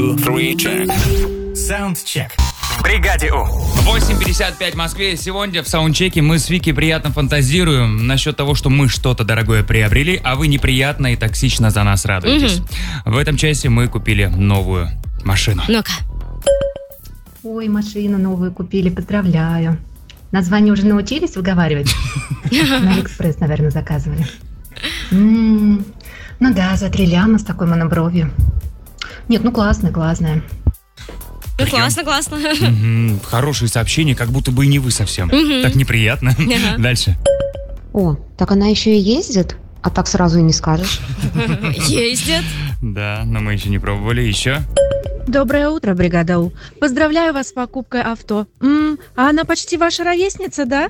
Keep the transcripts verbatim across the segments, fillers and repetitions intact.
Three check. Soundcheck. В бригаде У. восемь пятьдесят пять в Москве. Сегодня в саундчеке мы с Вики приятно фантазируем насчет того, что мы что-то дорогое приобрели, а вы неприятно и токсично за нас радуетесь. Угу. В этом часе мы купили новую машину. Ну-ка. Ой, машину новую купили, поздравляю. Название уже научились выговаривать? На Алиэкспресс, наверное, заказывали. Ну да, за три ляма с такой монобровью. Нет, ну классная, классная. Ну, классно, классно. Угу. Хорошие сообщения, как будто бы и не вы совсем. Угу. Так неприятно. Ага. Дальше. О, так она еще и ездит? А так сразу и не скажешь. Ездит. Да, но мы еще не пробовали. Еще. Доброе утро, бригада У. Поздравляю вас с покупкой авто. М-м, а она почти ваша ровесница, да?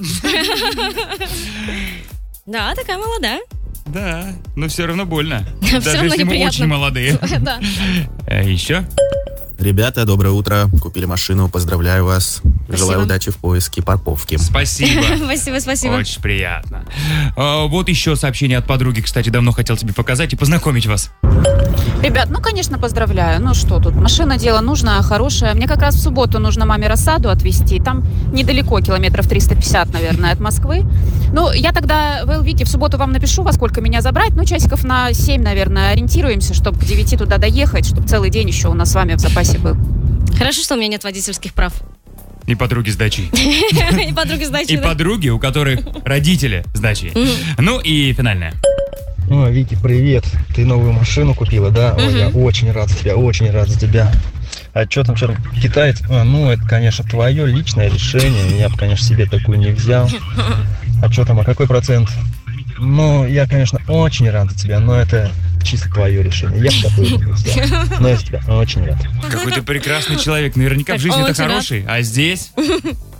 Да, такая молодая. Да, но все равно больно. Все Даже равно если мы неприятно. очень молодые. Да. Еще? Ребята, доброе утро. Купили машину, поздравляю вас. Спасибо. Желаю удачи в поиске парковки. Спасибо. Спасибо, спасибо. Очень приятно. А, вот еще сообщение от подруги, кстати, давно хотел тебе показать и познакомить вас. Ребят, ну, конечно, поздравляю. Ну, что тут, машина дело нужное, хорошее. Мне как раз в субботу нужно маме рассаду отвезти. Там недалеко, километров триста пятьдесят, наверное, от Москвы. Ну, я тогда в Элвике в субботу вам напишу, во сколько меня забрать. Ну, часиков на семь, наверное, ориентируемся, чтобы к девяти туда доехать, чтобы целый день еще у нас с вами в запасе был. Хорошо, что у меня нет водительских прав. И подруги с дачей. И подруги с дачей. И подруги, у которых родители с дачей. Ну и финальное. О, Вики, привет. Ты новую машину купила, да? Ой, я очень рад за тебя, очень рад за тебя. А что там вчера китаец? А, ну, это, конечно, твое личное решение. Я бы, конечно, себе такую не взял. А что там, а какой процент? Ну, я, конечно, очень рад за тебя, но это чисто твое решение. Я бы такую не взял. Но я за тебя очень рад. Какой ты прекрасный человек. Наверняка в жизни это хороший. А здесь...